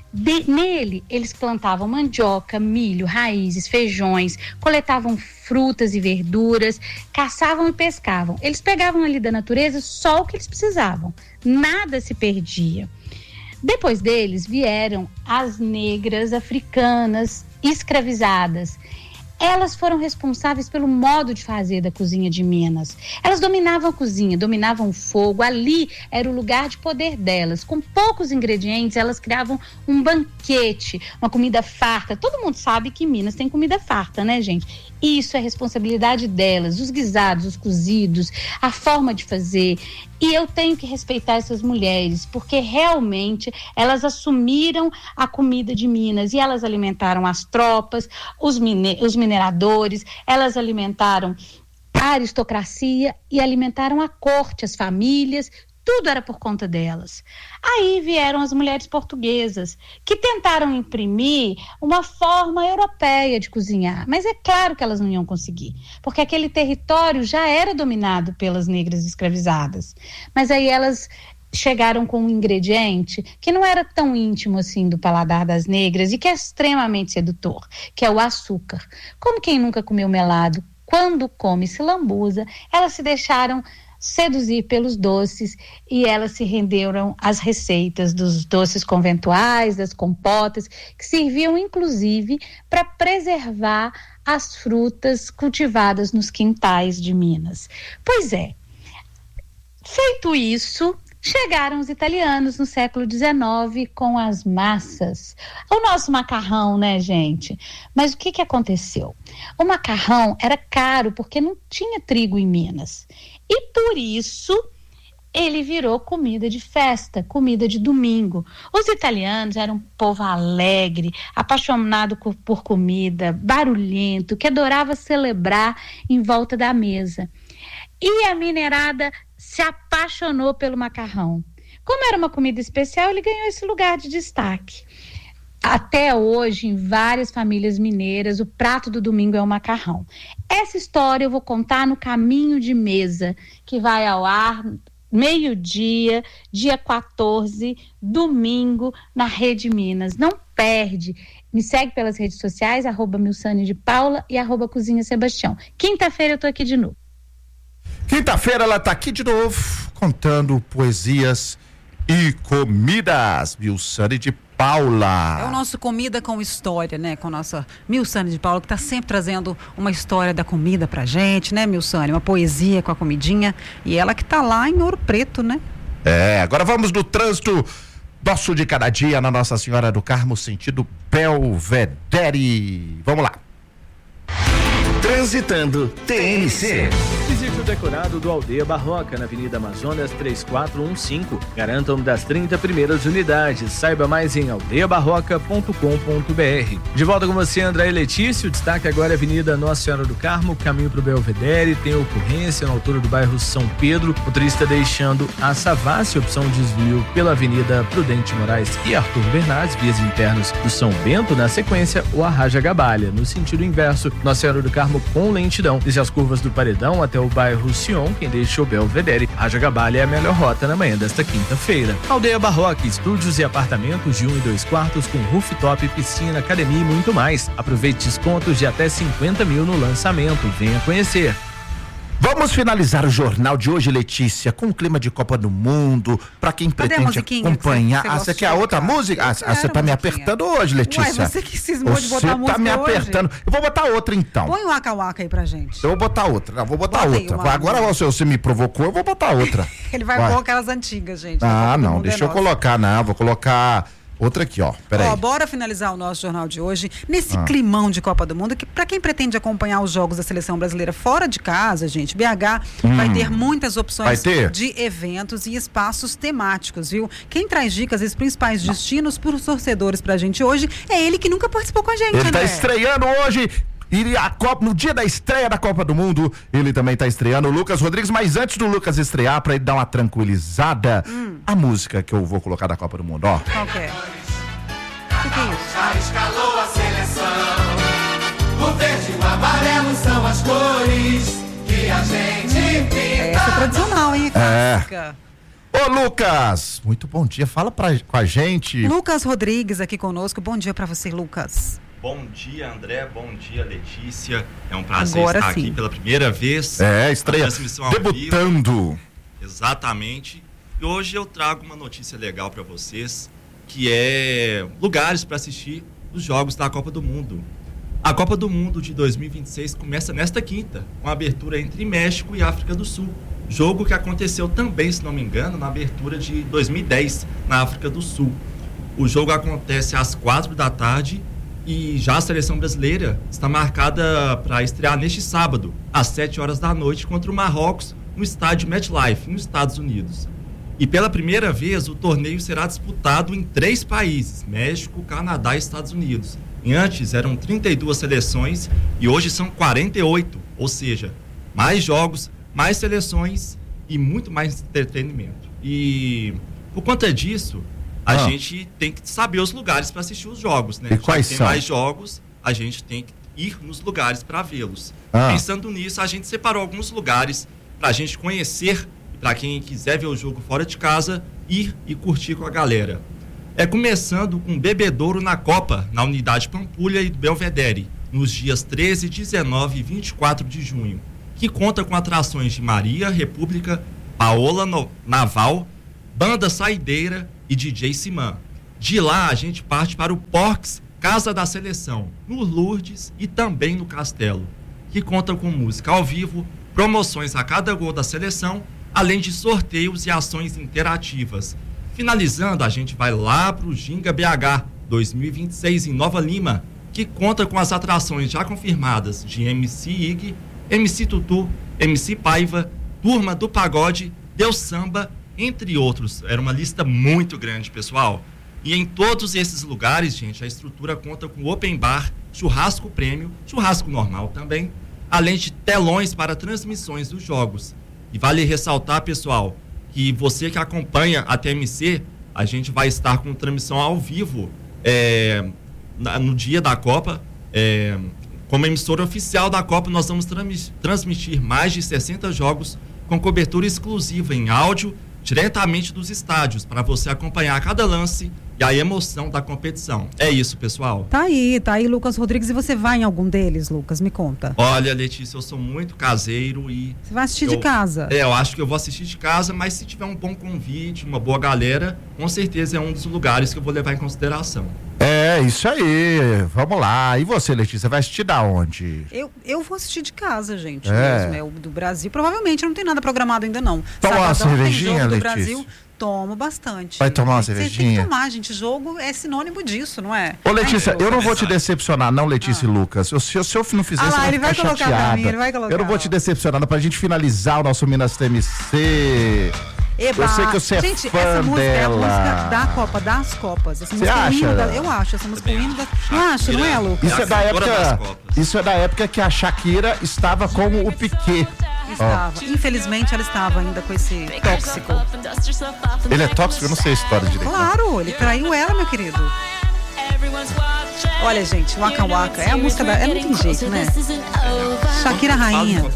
Nele, eles plantavam mandioca, milho, raízes, feijões, coletavam frutas e verduras, caçavam e pescavam. Eles pegavam ali da natureza só o que eles precisavam, nada se perdia. Depois deles vieram as negras africanas escravizadas. Elas foram responsáveis pelo modo de fazer da cozinha de Minas. Elas dominavam a cozinha, dominavam o fogo. Ali era o lugar de poder delas. Com poucos ingredientes, elas criavam um banquete, uma comida farta. Todo mundo sabe que Minas tem comida farta, né, gente? Isso é responsabilidade delas, os guisados, os cozidos, a forma de fazer. E eu tenho que respeitar essas mulheres, porque realmente elas assumiram a comida de Minas e elas alimentaram as tropas, os mineradores, elas alimentaram a aristocracia e alimentaram a corte, as famílias, Tudo era por conta delas. Aí vieram as mulheres portuguesas, que tentaram imprimir uma forma europeia de cozinhar. Mas é claro que elas não iam conseguir, porque aquele território já era dominado pelas negras escravizadas. Mas aí elas chegaram com um ingrediente que não era tão íntimo assim do paladar das negras e que é extremamente sedutor, que é o açúcar. Como quem nunca comeu melado, quando come se lambuza, elas se deixaram seduzir pelos doces e elas se renderam às receitas dos doces conventuais, das compotas, que serviam inclusive para preservar as frutas cultivadas nos quintais de Minas. Pois é, feito isso, chegaram os italianos no século XIX com as massas. O nosso macarrão, né, gente? Mas o que aconteceu? O macarrão era caro porque não tinha trigo em Minas. E por isso ele virou comida de festa, comida de domingo. Os italianos eram um povo alegre, apaixonado por comida, barulhento, que adorava celebrar em volta da mesa. E a mineirada se apaixonou pelo macarrão. Como era uma comida especial, ele ganhou esse lugar de destaque. Até hoje, em várias famílias mineiras, o prato do domingo é o macarrão. Essa história eu vou contar no Caminho de Mesa, que vai ao ar meio-dia, dia 14, domingo, na Rede Minas. Não perde. Me segue pelas redes sociais, @Milsane de Paula e @Cozinha Sebastião. Quinta-feira eu tô aqui de novo. Quinta-feira ela tá aqui de novo, contando poesias e comidas. Milsane de Paula. É o nosso Comida com História, né? Com a nossa Milsane de Paula, que tá sempre trazendo uma história da comida pra gente, né, Milsane? Uma poesia com a comidinha. E ela que tá lá em Ouro Preto, né? Agora vamos no trânsito nosso de cada dia na Nossa Senhora do Carmo, sentido Belvedere. Vamos lá. Transitando TNC. Visite o decorado do Aldeia Barroca, na Avenida Amazonas 3415. Garanta uma das 30 primeiras unidades. Saiba mais em aldeiabarroca.com.br. De volta com você, André e Letícia. O destaque agora é a Avenida Nossa Senhora do Carmo, caminho para o Belvedere. Tem ocorrência na altura do bairro São Pedro. Motorista deixando a Savassi, opção de desvio pela Avenida Prudente Moraes e Arthur Bernardes, vias internas do São Bento. Na sequência, o Arraja Gabalha, no sentido inverso, Nossa Senhora do Carmo com lentidão. Desde as curvas do Paredão até o bairro Sion, quem deixa o Belvedere. Arraja Gabalha é a melhor rota na manhã desta quinta-feira. Aldeia Barroca, estúdios e apartamentos de 1 e 2 quartos com rooftop, piscina, academia e muito mais. Aproveite descontos de até 50 mil no lançamento. Venha conhecer. Vamos finalizar o jornal de hoje, Letícia, com o clima de Copa do Mundo, para quem pretende acompanhar. Você quer a outra música? Você tá me apertando hoje, Letícia. Ué, você que cismou de botar a música. Você tá me apertando. Eu vou botar outra então. Põe o Waka Waka aí pra gente. Eu vou botar outra. Não, vou botar outra. Agora você me provocou, eu vou botar outra. Ele vai colocar aquelas antigas, gente. Não, deixa eu colocar, vou colocar outra aqui, ó. Peraí. Bora finalizar o nosso jornal de hoje nesse climão de Copa do Mundo, que para quem pretende acompanhar os jogos da seleção brasileira fora de casa, gente, BH vai ter muitas opções de eventos e espaços temáticos, viu? Quem traz dicas dos principais destinos para os torcedores pra gente hoje é ele que nunca participou com a gente, Ele tá estreando hoje. E no dia da estreia da Copa do Mundo, ele também tá estreando, o Lucas Rodrigues. Mas antes do Lucas estrear, pra ele dar uma tranquilizada, a música que eu vou colocar da Copa do Mundo, ó. Qual que é? O que é isso? Já escalou a seleção. O verde e o amarelo são as cores que a gente pinta. Essa é tradicional, hein? Clássica. Ô Lucas, muito bom dia, fala com a gente. Lucas Rodrigues aqui conosco, bom dia pra você, Lucas. Bom dia, André. Bom dia, Letícia. É um prazer estar aqui pela primeira vez. Estreia, debutando. Exatamente. E hoje eu trago uma notícia legal para vocês, que é lugares para assistir os jogos da Copa do Mundo. A Copa do Mundo de 2026 começa nesta quinta, com a abertura entre México e África do Sul. Jogo que aconteceu também, se não me engano, na abertura de 2010, na África do Sul. O jogo acontece às 4 da tarde. E já a seleção brasileira está marcada para estrear neste sábado, às 7 horas da noite, contra o Marrocos, no estádio MetLife, nos Estados Unidos. E pela primeira vez, o torneio será disputado em 3 países, México, Canadá e Estados Unidos. E antes eram 32 seleções e hoje são 48, ou seja, mais jogos, mais seleções e muito mais entretenimento. E por conta disso, a gente tem que saber os lugares para assistir os jogos, né? E quais tem são? mais jogos, a gente tem que ir nos lugares para vê-los. Pensando nisso, a gente separou alguns lugares para a gente conhecer, para quem quiser ver o jogo fora de casa, ir e curtir com a galera. Começando com Bebedouro na Copa, na Unidade Pampulha e do Belvedere, nos dias 13, 19 e 24 de junho, que conta com atrações de Maria, República, Paola Naval, Banda Saideira e DJ Simã. De lá a gente parte para o Porcs Casa da Seleção, no Lourdes e também no Castelo, que conta com música ao vivo, promoções a cada gol da seleção, além de sorteios e ações interativas. Finalizando, a gente vai lá para o Ginga BH 2026 em Nova Lima, que conta com as atrações já confirmadas de MC Ig, MC Tutu, MC Paiva, Turma do Pagode, Deus Samba, entre outros. Era uma lista muito grande, pessoal. E em todos esses lugares, gente, a estrutura conta com open bar, churrasco prêmio, churrasco normal também, além de telões para transmissões dos jogos. E vale ressaltar, pessoal, que você que acompanha a TMC, a gente vai estar com transmissão ao vivo no dia da Copa. Como emissora oficial da Copa, nós vamos transmitir mais de 60 jogos com cobertura exclusiva em áudio, diretamente dos estádios, para você acompanhar cada lance e a emoção da competição. É isso, pessoal. Tá aí, Lucas Rodrigues. E você vai em algum deles, Lucas? Me conta. Olha, Letícia, eu sou muito caseiro e... Você vai assistir de casa? Eu acho que eu vou assistir de casa, mas se tiver um bom convite, uma boa galera, com certeza é um dos lugares que eu vou levar em consideração. Isso aí. Vamos lá. E você, Letícia, vai assistir da onde? Eu vou assistir de casa, gente. Mesmo, do Brasil. Provavelmente não tem nada programado ainda, não. Toma uma cervejinha, Letícia? Brasil. Tomo bastante. Vai tomar uma cervejinha? Tem que tomar, gente. Jogo é sinônimo disso, não é? Ô, Letícia, eu não vou te decepcionar, não, Letícia e Lucas. Se eu não fizer isso, ele vai colocar pra mim, ele vai colocar. Eu não vou te decepcionar, não, pra gente finalizar o nosso Minas TMC. Eba. Eu sei que você gente, é fã essa música dela. É a música da Copa, das Copas. Essa música acha? Eu acho, essa música é o hino da... Não acha, não é, Lucas? Isso é da época que a Shakira estava com o Piquet. Estava. Infelizmente, ela estava ainda com esse tóxico. Ele é tóxico? Eu não sei a história direito. Claro, ele traiu ela, meu querido. Olha, gente, Waka Waka é a música da... não tem jeito, né? Shakira rainha.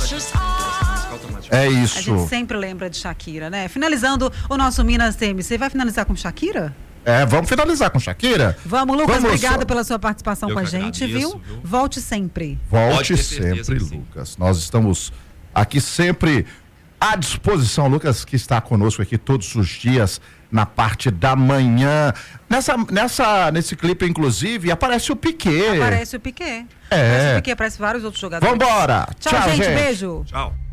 É isso. A gente sempre lembra de Shakira, né? Finalizando o nosso Minas TMC, vai finalizar com Shakira? Vamos finalizar com Shakira? Vamos, Lucas, obrigado pela sua participação com a gente, viu? Volte sempre. Volte sempre, Lucas. Nós estamos aqui sempre à disposição. Lucas, que está conosco aqui todos os dias na parte da manhã. Nesse clipe, inclusive, aparece o Piquet. Aparece o Piquet. Aparece vários outros jogadores. Vambora. Tchau, gente. Beijo. Tchau.